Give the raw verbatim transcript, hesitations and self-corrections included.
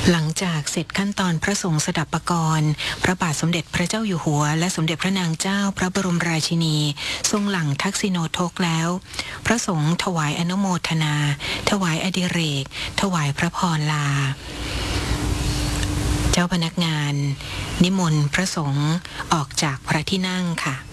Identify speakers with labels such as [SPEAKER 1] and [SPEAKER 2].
[SPEAKER 1] หลังจากเสร็จขั้นตอนพระสงฆ์สดับปกรณ์พระบาทสมเด็จพระเจ้าอยู่หัวและสมเด็จพระนางเจ้าพระบรมราชินีทรงหลั่งทักษิโนทกแล้วพระสงฆ์ถวายอนุโมทนาถวายอดิเรกถวายพระพรลาเจ้าพนักงานนิมนต์พระสงฆ์ออกจากพระที่นั่งค่ะ